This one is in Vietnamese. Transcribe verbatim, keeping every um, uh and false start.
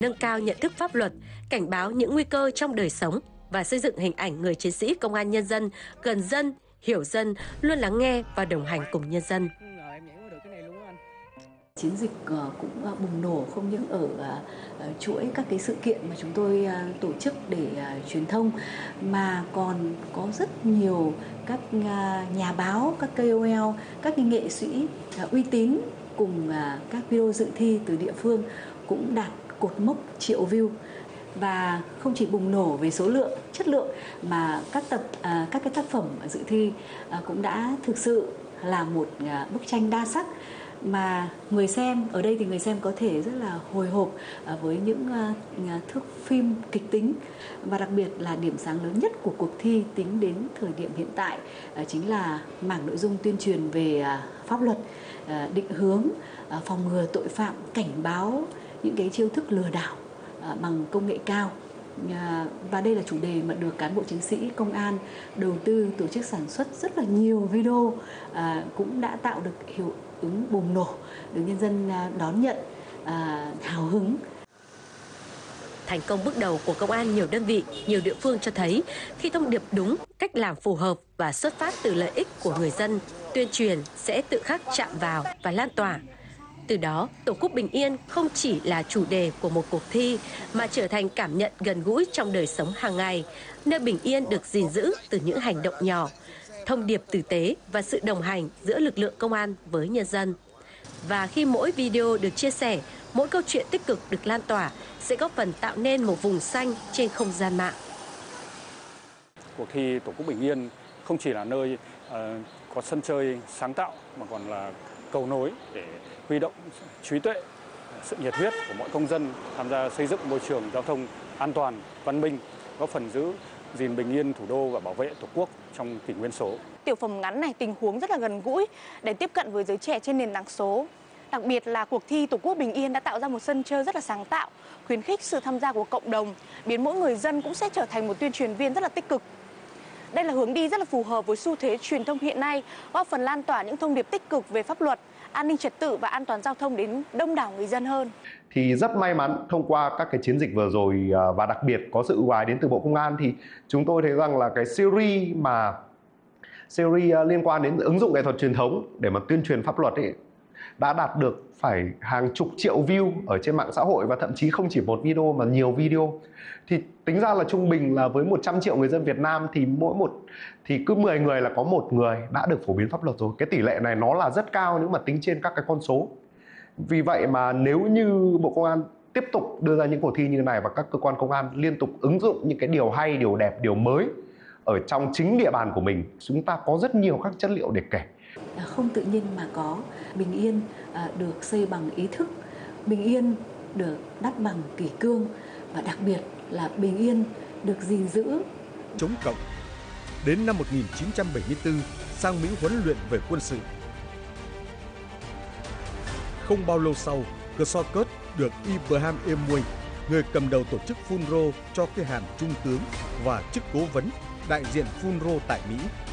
nâng cao nhận thức pháp luật, cảnh báo những nguy cơ trong đời sống và xây dựng hình ảnh người chiến sĩ công an nhân dân gần dân, hiểu dân, luôn lắng nghe và đồng hành cùng nhân dân. Chiến dịch cũng bùng nổ không những ở chuỗi các cái sự kiện mà chúng tôi tổ chức để truyền thông, mà còn có rất nhiều các nhà báo, các K O L, các nghệ sĩ uy tín cùng các video dự thi từ địa phương cũng đạt cột mốc triệu view. Và không chỉ bùng nổ về số lượng, chất lượng mà các tập các cái tác phẩm dự thi cũng đã thực sự là một bức tranh đa sắc, mà người xem ở đây thì người xem có thể rất là hồi hộp với những thước phim kịch tính. Và đặc biệt là điểm sáng lớn nhất của cuộc thi tính đến thời điểm hiện tại chính là mảng nội dung tuyên truyền về pháp luật, định hướng, phòng ngừa tội phạm, cảnh báo những cái chiêu thức lừa đảo bằng công nghệ cao. Và đây là chủ đề mà được cán bộ chiến sĩ công an đầu tư tổ chức sản xuất rất là nhiều video, cũng đã tạo được hiệu ứng bùng nổ, được nhân dân đón nhận hào hứng. Thành công bước đầu của công an nhiều đơn vị, nhiều địa phương cho thấy khi thông điệp đúng, cách làm phù hợp và xuất phát từ lợi ích của người dân, tuyên truyền sẽ tự khắc chạm vào và lan tỏa. Từ đó, Tổ quốc bình yên không chỉ là chủ đề của một cuộc thi mà trở thành cảm nhận gần gũi trong đời sống hàng ngày, nơi bình yên được gìn giữ từ những hành động nhỏ, thông điệp tử tế và sự đồng hành giữa lực lượng công an với nhân dân. Và khi mỗi video được chia sẻ, mỗi câu chuyện tích cực được lan tỏa sẽ góp phần tạo nên một vùng xanh trên không gian mạng. Cuộc thi Tổ quốc bình yên không chỉ là nơi uh, có sân chơi sáng tạo mà còn là cầu nối để huy động trí tuệ, sự nhiệt huyết của mọi công dân tham gia xây dựng môi trường giao thông an toàn, văn minh, góp phần giữ gìn bình yên thủ đô và bảo vệ Tổ quốc trong kỷ nguyên số. Tiểu phẩm ngắn này tình huống rất là gần gũi để tiếp cận với giới trẻ trên nền tảng số. Đặc biệt là cuộc thi Tổ quốc bình yên đã tạo ra một sân chơi rất là sáng tạo, khuyến khích sự tham gia của cộng đồng, biến mỗi người dân cũng sẽ trở thành một tuyên truyền viên rất là tích cực. Đây là hướng đi rất là phù hợp với xu thế truyền thông hiện nay, góp phần lan tỏa những thông điệp tích cực về pháp luật, an ninh trật tự và an toàn giao thông đến đông đảo người dân hơn. Thì rất may mắn thông qua các cái chiến dịch vừa rồi và đặc biệt có sự ưu ái đến từ Bộ Công an, thì chúng tôi thấy rằng là cái series mà series liên quan đến ứng dụng nghệ thuật truyền thống để mà tuyên truyền pháp luật ấy đã đạt được phải hàng chục triệu view ở trên mạng xã hội, và thậm chí không chỉ một video mà nhiều video. Thì tính ra là trung bình là với một trăm triệu người dân Việt Nam thì mỗi một thì cứ mười người là có một người đã được phổ biến pháp luật rồi. Cái tỷ lệ này nó là rất cao nếu mà tính trên các cái con số. Vì vậy mà nếu như Bộ Công an tiếp tục đưa ra những cuộc thi như thế này và các cơ quan công an liên tục ứng dụng những cái điều hay, điều đẹp, điều mới ở trong chính địa bàn của mình, chúng ta có rất nhiều các chất liệu để kể. Không tự nhiên mà có. Bình yên được xây bằng ý thức, bình yên được đắp bằng kỷ cương, và đặc biệt là bình yên được gìn giữ. Chống cộng. Đến năm một nghìn chín trăm bảy mươi tư, sang Mỹ huấn luyện về quân sự. Không bao lâu sau, Cờ So Cớt được Ibrahim Emui, người cầm đầu tổ chức phun rô, cho cái hàm trung tướng và chức cố vấn đại diện phun rô tại Mỹ.